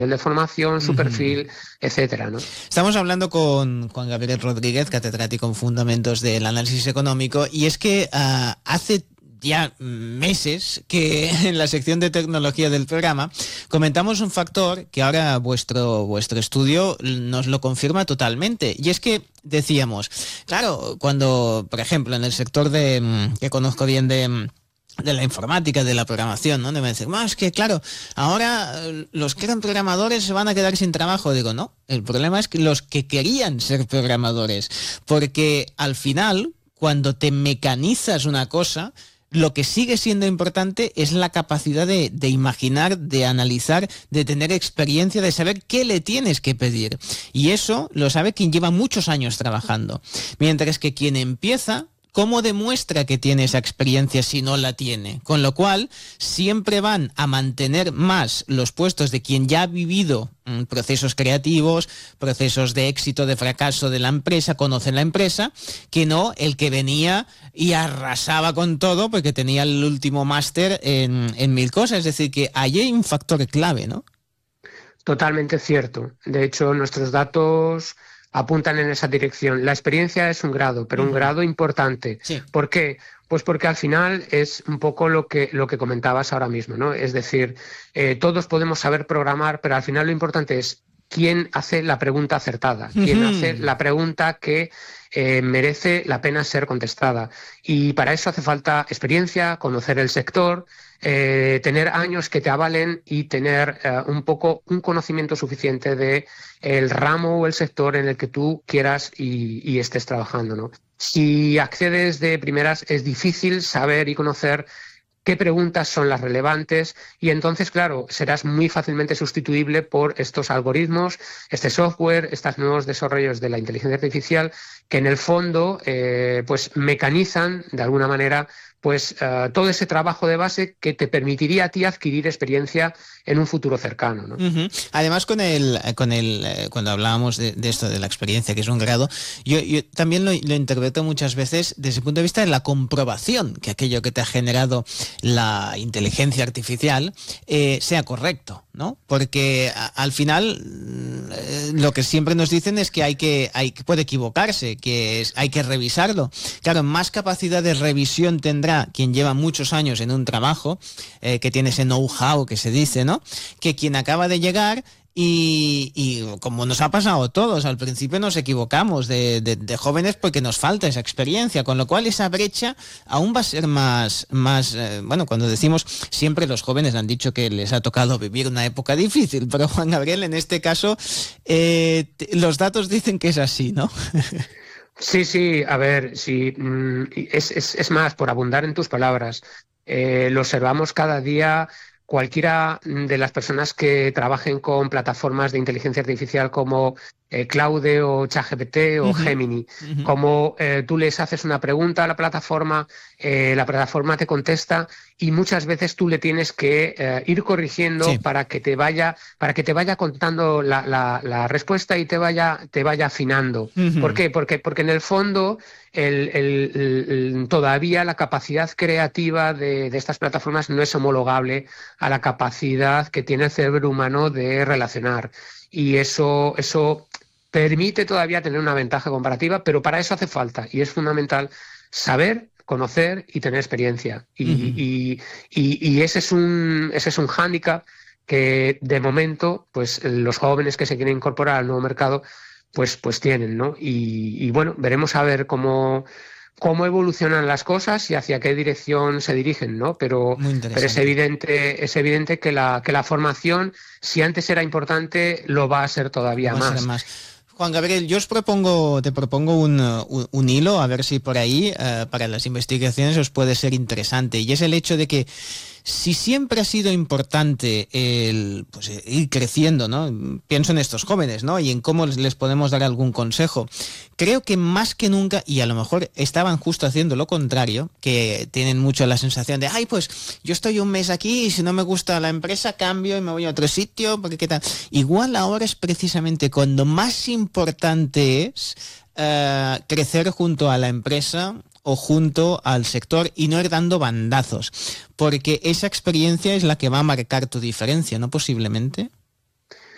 de formación, su perfil, etcétera, ¿no? Estamos hablando con Juan Gabriel Rodríguez, catedrático en Fundamentos del Análisis Económico, y es que hace ya meses que en la sección de tecnología del programa comentamos un factor que ahora vuestro estudio nos lo confirma totalmente, y es que decíamos, claro, cuando, por ejemplo, en el sector que conozco bien de la informática, de la programación, ¿no? Me dicen, es que claro, ahora los que eran programadores se van a quedar sin trabajo. Digo, no, el problema es que los que querían ser programadores, porque al final, cuando te mecanizas una cosa, lo que sigue siendo importante es la capacidad de imaginar, de analizar, de tener experiencia, de saber qué le tienes que pedir. Y eso lo sabe quien lleva muchos años trabajando. Mientras que quien empieza, ¿cómo demuestra que tiene esa experiencia si no la tiene? Con lo cual, siempre van a mantener más los puestos de quien ya ha vivido procesos creativos, procesos de éxito, de fracaso de la empresa, conocen la empresa, que no el que venía y arrasaba con todo porque tenía el último máster en 1000 cosas. Es decir, que ahí hay un factor clave, ¿no? Totalmente cierto. De hecho, nuestros datos apuntan en esa dirección. La experiencia es un grado, pero un grado importante. Sí. ¿Por qué? Pues porque al final es un poco lo que comentabas ahora mismo, ¿no? Es decir, todos podemos saber programar, pero al final lo importante es quién hace la pregunta acertada, quién hace la pregunta que merece la pena ser contestada. Y para eso hace falta experiencia, conocer el sector, tener años que te avalen y tener un conocimiento suficiente de el ramo o el sector en el que tú quieras y estés trabajando, ¿no? Si accedes de primeras es difícil saber y conocer qué preguntas son las relevantes y entonces, claro, serás muy fácilmente sustituible por estos algoritmos, este software, estos nuevos desarrollos de la inteligencia artificial que en el fondo pues mecanizan de alguna manera pues todo ese trabajo de base que te permitiría a ti adquirir experiencia en un futuro cercano, ¿no? Además, cuando hablábamos de esto, de la experiencia, que es un grado, yo también lo interpreto muchas veces desde el punto de vista de la comprobación que aquello que te ha generado la inteligencia artificial sea correcto, ¿no? Porque al final lo que siempre nos dicen es que puede equivocarse, que hay que revisarlo. Claro, más capacidad de revisión tendrá quien lleva muchos años en un trabajo, que tiene ese know-how que se dice, ¿no? Que quien acaba de llegar y como nos ha pasado a todos, al principio nos equivocamos de jóvenes porque nos falta esa experiencia, con lo cual esa brecha aún va a ser más bueno, cuando decimos, siempre los jóvenes han dicho que les ha tocado vivir una época difícil, pero Juan Gabriel, en este caso, los datos dicen que es así, ¿no? Sí, a ver, sí, es más, por abundar en tus palabras, lo observamos cada día. Cualquiera de las personas que trabajen con plataformas de inteligencia artificial como Claude o ChatGPT o Gemini, como tú les haces una pregunta a la plataforma te contesta y muchas veces tú le tienes que ir corrigiendo para que te vaya contando la respuesta y te vaya afinando. ¿Por qué? Porque en el fondo todavía la capacidad creativa de estas plataformas no es homologable a la capacidad que tiene el cerebro humano de relacionar. Y eso permite todavía tener una ventaja comparativa, pero para eso hace falta, y es fundamental, saber, conocer y tener experiencia. Y ese es un hándicap que de momento pues los jóvenes que se quieren incorporar al nuevo mercado pues tienen, ¿no? Y bueno, veremos a ver cómo evolucionan las cosas y hacia qué dirección se dirigen, ¿no? Pero es evidente que la formación, si antes era importante, lo va a ser todavía más. Juan Gabriel, te propongo un hilo, a ver si por ahí, para las investigaciones, os puede ser interesante. Y es el hecho de que si siempre ha sido importante ir creciendo, ¿no? Pienso en estos jóvenes, ¿no? Y en cómo les podemos dar algún consejo. Creo que más que nunca, y a lo mejor estaban justo haciendo lo contrario, que tienen mucho la sensación de, pues yo estoy un mes aquí y si no me gusta la empresa cambio y me voy a otro sitio, porque qué tal. Igual ahora es precisamente cuando más importante es crecer junto a la empresa o junto al sector y no ir dando bandazos, porque esa experiencia es la que va a marcar tu diferencia, ¿no? Posiblemente.